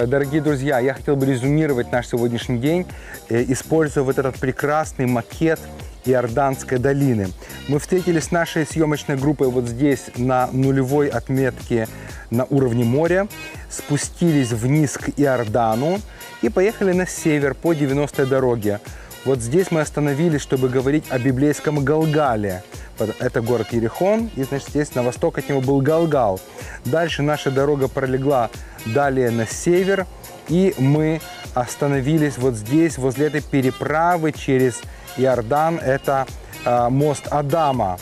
Дорогие друзья, я хотел бы резюмировать наш сегодняшний день, используя вот этот прекрасный макет Иорданской долины. Мы встретились с нашей съемочной группой вот здесь, на нулевой отметке на уровне моря, спустились вниз к Иордану и поехали на север по 90-й дороге. Вот здесь мы остановились, чтобы говорить о библейском Галгале. Это город Иерихон, и, значит, здесь на восток от него был Галгал. Дальше наша дорога пролегла далее на север, и мы остановились вот здесь, возле этой переправы через Иордан. Это мост Адама.